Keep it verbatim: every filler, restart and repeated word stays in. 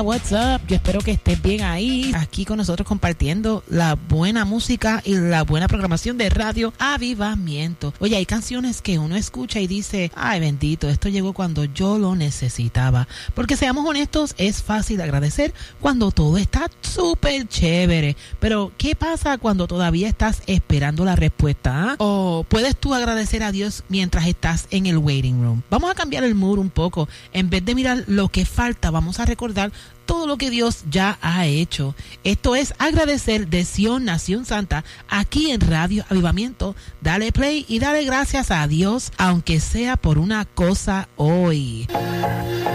What's up? Yo espero que estés bien ahí, aquí con nosotros compartiendo la buena música y la buena programación de Radio Avivamiento. Oye, hay canciones que uno escucha y dice, ay bendito, esto llegó cuando yo lo necesitaba. Porque seamos honestos, es fácil agradecer cuando todo está súper chévere. Pero, ¿qué pasa cuando todavía estás esperando la respuesta? ¿Ah? ¿O puedes tú agradecer a Dios mientras estás en el waiting room? Vamos a cambiar el mood un poco. En vez de mirar lo que falta, vamos a recordar todo lo que Dios ya ha hecho. Esto es Agradecer de Sion Nación Santa, aquí en Radio Avivamiento. Dale play y dale gracias a Dios, aunque sea por una cosa hoy.